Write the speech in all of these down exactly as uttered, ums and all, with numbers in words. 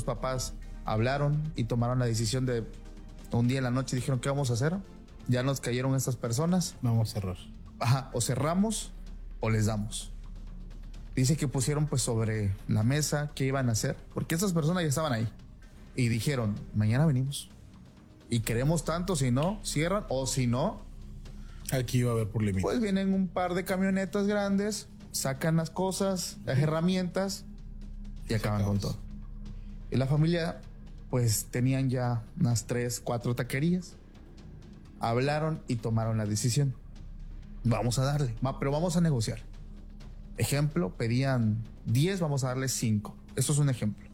estos papás hablaron y tomaron la decisión de un día en la noche dijeron, ¿qué vamos a hacer? Ya nos cayeron estas personas. Vamos a cerrar. Ajá, o cerramos o les damos. Dice que pusieron pues sobre la mesa qué iban a hacer, porque esas personas ya estaban ahí y dijeron, mañana venimos y queremos tanto, si no, cierran, o si no, aquí va a haber por límite. Pues vienen un par de camionetas grandes, sacan las cosas, las herramientas y acaban con todo. Y la familia pues tenían ya unas tres, cuatro taquerías. Hablaron y tomaron la decisión. Vamos a darle, pero vamos a negociar. Ejemplo, pedían diez, vamos a darle cinco. Eso es un ejemplo.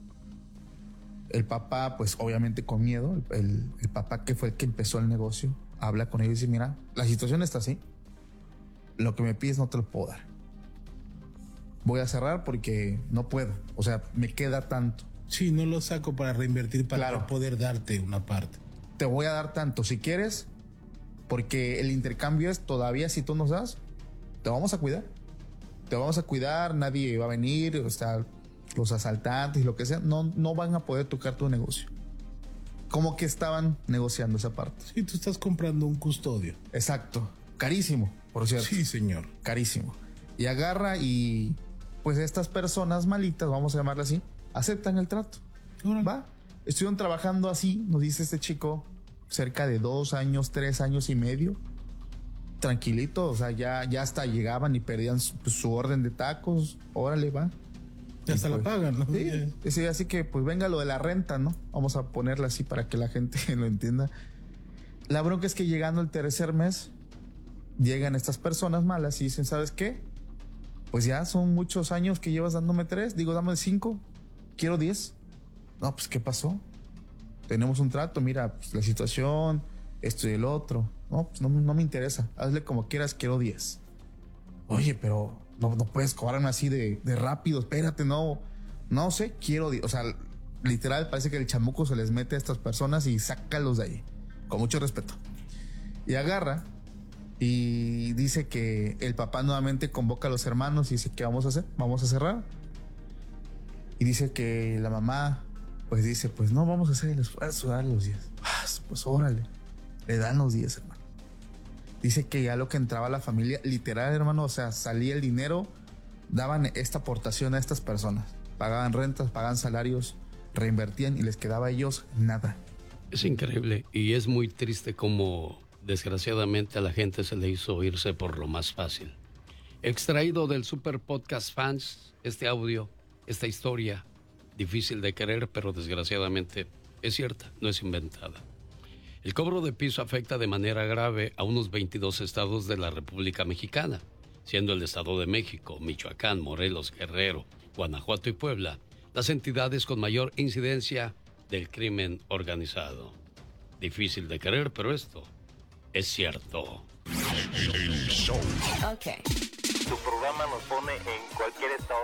El papá, pues obviamente con miedo, el, el, el papá que fue el que empezó el negocio, habla con ellos y dice, mira, la situación está así. Lo que me pides no te lo puedo dar. Voy a cerrar porque no puedo. O sea, me queda tanto. Sí, no lo saco para reinvertir para claro. poder darte una parte. Te voy a dar tanto si quieres, porque el intercambio es todavía si tú nos das, te vamos a cuidar. Te vamos a cuidar, nadie va a venir, o sea, los asaltantes y lo que sea, no, no van a poder tocar tu negocio. Como que estaban negociando esa parte. Sí, tú estás comprando un custodio. Exacto. Carísimo, por cierto. Sí, señor. Carísimo. Y agarra y pues estas personas malitas, vamos a llamarle así, aceptan el trato. Uh-huh. Va. Estuvieron trabajando así, nos dice este chico, cerca de dos años, tres años y medio. Tranquilito, o sea, ya, ya hasta llegaban y perdían su, pues, su orden de tacos. Órale, va. Ya hasta pues, la pagan, ¿no? Sí, sí, así que pues venga lo de la renta, ¿no? Vamos a ponerla así para que la gente lo entienda. La bronca es que llegando el tercer mes, llegan estas personas malas y dicen, ¿sabes qué? Pues ya son muchos años que llevas dándome tres, digo, dame cinco, quiero diez. No, pues ¿qué pasó? Tenemos un trato, mira, pues la situación, esto y el otro. No, pues no, no me interesa, hazle como quieras, quiero diez. Oye, pero no, no puedes cobrarme así de, de rápido, espérate, no, no sé, quiero diez. O sea, literal parece que el chamuco se les mete a estas personas y sácalos de ahí, con mucho respeto. Y agarra y dice que el papá nuevamente convoca a los hermanos y dice, ¿qué vamos a hacer? Vamos a cerrar. Y dice que la mamá pues dice, pues no, vamos a hacer el esfuerzo, darle los diez. Pues órale, le dan los diez, hermano. Dice que ya lo que entraba a la familia, literal, hermano, o sea, salía el dinero, daban esta aportación a estas personas. Pagaban rentas, pagaban salarios, reinvertían y les quedaba a ellos nada. Es increíble y es muy triste como desgraciadamente a la gente se le hizo irse por lo más fácil. Extraído del Super Podcast Fans, este audio, esta historia, difícil de creer, pero desgraciadamente es cierta, no es inventada. El cobro de piso afecta de manera grave a unos veintidós estados de la República Mexicana, siendo el Estado de México, Michoacán, Morelos, Guerrero, Guanajuato y Puebla las entidades con mayor incidencia del crimen organizado. Difícil de creer, pero esto es cierto. Ok. Tu programa nos pone en cualquier estado